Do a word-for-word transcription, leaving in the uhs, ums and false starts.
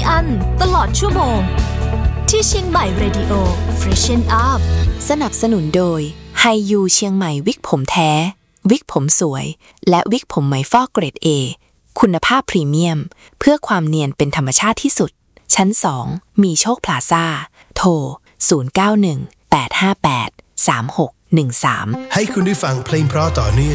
อั้นตลอดชั่วโมงที่เชียงใหม่ Radio Freshen Up สนับสนุนโดยไฮยูเชียงใหม่วิกผมแท้วิกผมสวยและวิกผมไหมฟอกเกรด A คุณภาพพรีเมียมเพื่อความเนียนเป็นธรรมชาติที่สุดชั้นสองมีโชคพลาซ่าโทรศูนย์ เก้า หนึ่ง แปด ห้า แปด สาม หก หนึ่ง สามให้คุณได้ฟังเพลงเพราะต่อเนื่อง